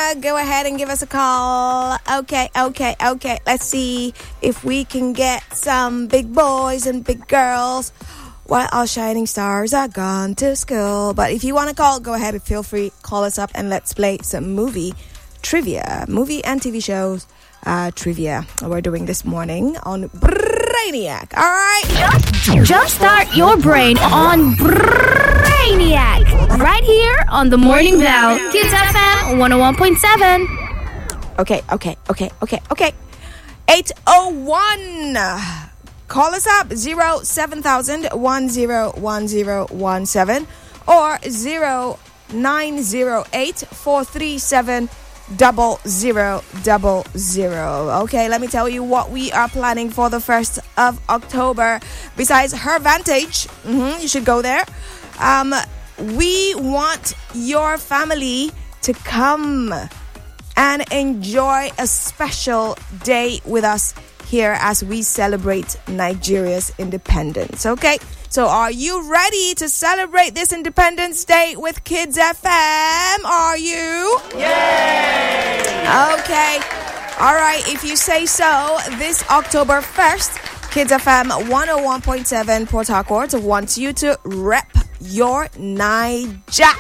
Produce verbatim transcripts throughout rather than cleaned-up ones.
go ahead and give us a call. Okay, okay, okay. Let's see if we can get some big boys and big girls while our shining stars are gone to school. But if you want to call, go ahead and feel free. Call us up and let's play some movie trivia. Movie and T V shows uh, trivia we're doing this morning on Brainiac. All right? Just, just start your brain on Brainiac. Right here on the Morning Bell. Kids F M one oh one point seven. Okay, okay, okay, okay, okay. eight oh one. Call us up zero seven thousand one zero one zero one seven or zero nine zero eight four three seven double zero double zero. Okay, let me tell you what we are planning for the first of October. Besides Her Vantage, mm-hmm, you should go there. Um, we want your family to come and enjoy a special day with us here as we celebrate Nigeria's independence. Okay, so are you ready to celebrate this Independence Day with Kids F M? Are you? Yay! Okay, all right, if you say so, this October first, Kids F M one oh one point seven Port Harcourt wants you to rep your Naija.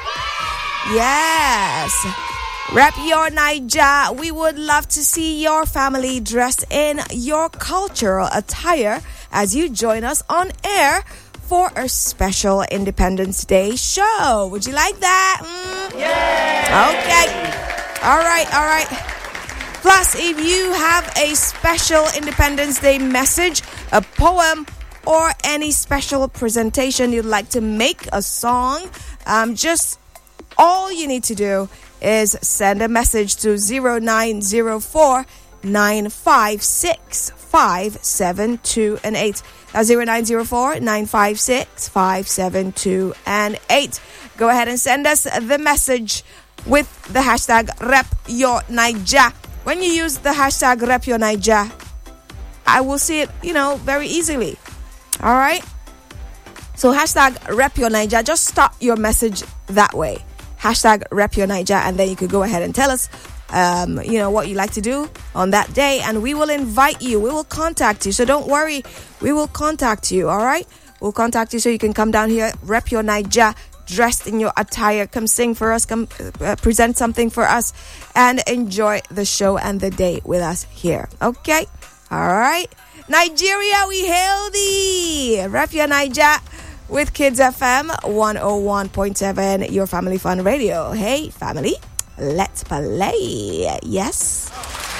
Yes. Rep your Naija. We would love to see your family dressed in your cultural attire as you join us on air for a special Independence Day show. Would you like that? Mm? Yay! Okay. All right, all right. Plus, if you have a special Independence Day message, a poem, or any special presentation you'd like to make, a song, um, just all you need to do is send a message to zero nine zero four nine five six five seven two and eight. That's zero nine zero four nine five six five seven two and eight. Go ahead and send us the message with the hashtag Rep Your Naija. When you use the hashtag Rep Your Naija, I will see it, you know, very easily. All right? So hashtag Rep Your Naija. Just start your message that way. Hashtag Rep Your Naija, and then you could go ahead and tell us, um, you know, what you like to do on that day, and we will invite you. We will contact you. So don't worry. We will contact you, all right? We'll contact you so you can come down here, Rep Your Naija, dressed in your attire. Come sing for us. Come uh, present something for us, and enjoy the show and the day with us here. Okay? All right? Nigeria, we hail thee. Rep Your Naija with Kids F M one oh one point seven, your family fun radio. Hey, family, let's play. Yes.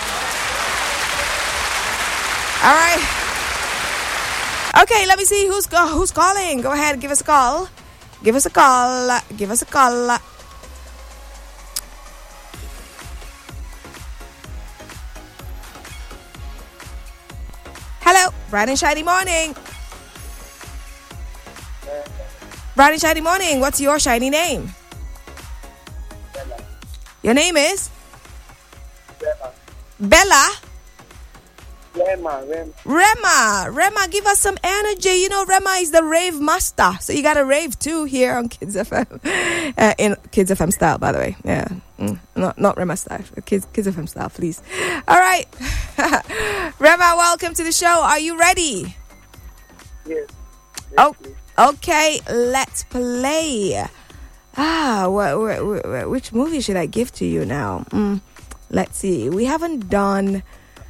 All right. Okay, let me see who's go- who's calling. Go ahead, give us a call. Give us a call. Give us a call. Hello, bright and shiny morning. Bright and shiny morning. What's your shiny name? Bella. Your name is? Bella. Bella? Rema, Rema. Rema. Rema, give us some energy. You know, Rema is the rave master. So you got to rave too here on Kids F M. Uh, in Kids F M style, by the way. Yeah. Mm, not not Rema style. Kids, Kids F M style, please. All right. Rema, welcome to the show. Are you ready? Yes. yes Oh. please. Okay, let's play. Ah, wh- wh- wh- which movie should I give to you now? Mm, let's see. We haven't done...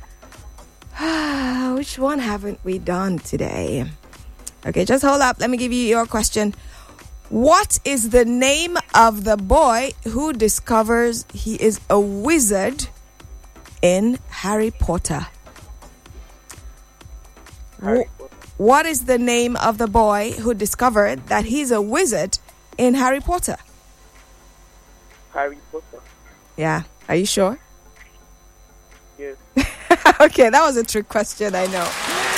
Ah, which one haven't we done today? Okay, just hold up. Let me give you your question. What is the name of the boy who discovers he is a wizard in Harry Potter? Harry Wh- Potter. What is the name of the boy who discovered that he's a wizard in Harry Potter? Harry Potter. Yeah. Are you sure? Yes. Okay, that was a trick question, I know.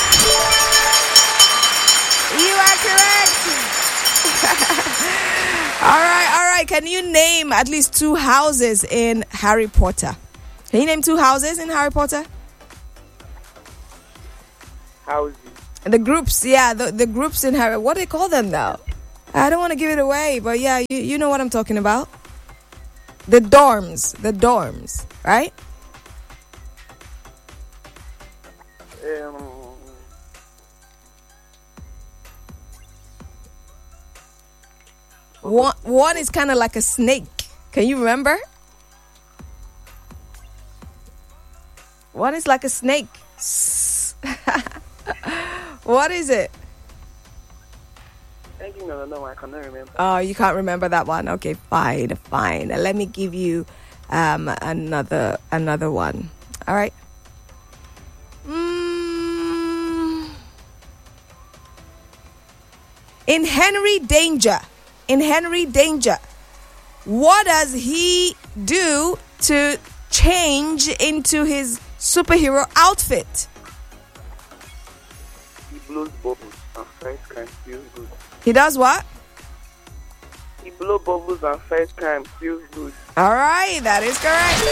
You are correct. all right, all right. Can you name at least two houses in Harry Potter? Can you name two houses in Harry Potter? Houses. The groups, yeah, the, the groups in Harry. What do they call them now? I don't want to give it away, but yeah, you, you know what I'm talking about. The dorms. The dorms, right? Um, One, one is kind of like a snake. Can you remember? One is like a snake. What is it? I think no, no, I cannot remember. Oh, you can't remember that one. Okay, fine, fine. Let me give you um, another another one. All right. Mm. In Henry Danger, in Henry Danger, what does he do to change into his superhero outfit? He blows bubbles and first crime feels good. He does what? He blows bubbles and first crime feels good. All right, that is correct.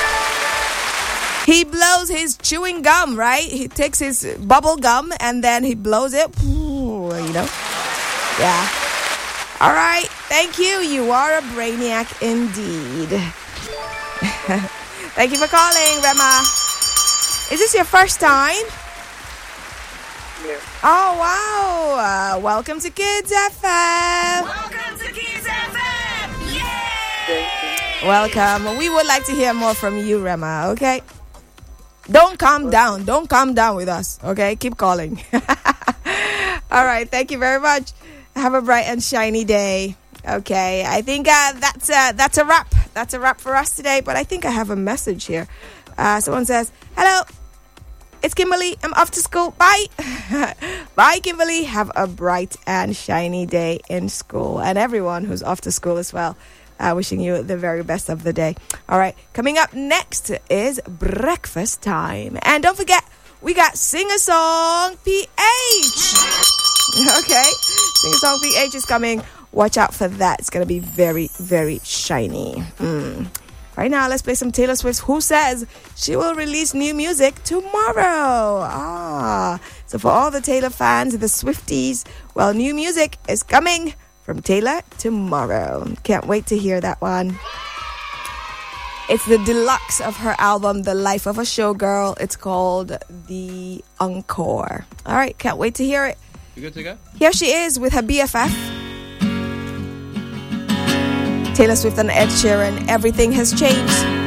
He blows his chewing gum, right? He takes his bubble gum and then he blows it. You know? Yeah. All right. Thank you. You are a brainiac indeed. Thank you for calling, Rema. Is this your first time? Yeah. Oh, wow. Uh, welcome to Kids F M. Welcome to Kids F M. Yay! Thank you. Welcome. We would like to hear more from you, Rema, okay? Don't calm down. Don't calm down with us, okay? Keep calling. All right. Thank you very much. Have a bright and shiny day. Okay. I think uh, that's, uh, that's a wrap. That's a wrap for us today. But I think I have a message here. Uh, someone says, hello. It's Kimberly. I'm off to school. Bye. Bye, Kimberly. Have a bright and shiny day in school. And everyone who's off to school as well. Uh, wishing you the very best of the day. All right. Coming up next is breakfast time. And don't forget, we got Sing a Song P H. Okay. Sing a Song P H is coming. Watch out for that. It's going to be very, very shiny. Mm. Right now, let's play some Taylor Swift, who says she will release new music tomorrow. Ah, so for all the Taylor fans, the Swifties, well, new music is coming from Taylor tomorrow. Can't wait to hear that one. It's the deluxe of her album, The Life of a Showgirl. It's called The Encore. All right, can't wait to hear it. You good to go? Here she is with her B F F. Taylor Swift and Ed Sheeran, Everything Has Changed.